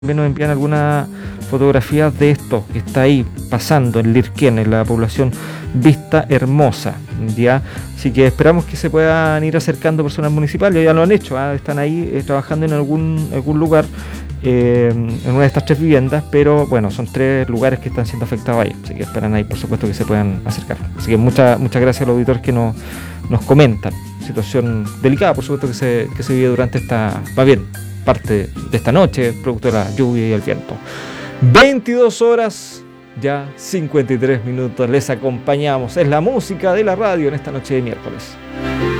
también nos envían algunas fotografías de esto que está ahí pasando en Lirquén, en la población Vista Hermosa, ¿ya? Así que esperamos que se puedan ir acercando personas municipales, ya lo han hecho, están ahí trabajando en algún lugar, en una de estas 3 viviendas, pero bueno, son 3 lugares que están siendo afectados ahí, así que esperan ahí, por supuesto, que se puedan acercar. Así que muchas gracias a los auditores que nos comentan. Situación delicada, por supuesto, que se vive durante esta, va bien, parte de esta noche, producto de la lluvia y el viento. 22 horas, ya 53 minutos, les acompañamos. Es la música de la radio en esta noche de miércoles.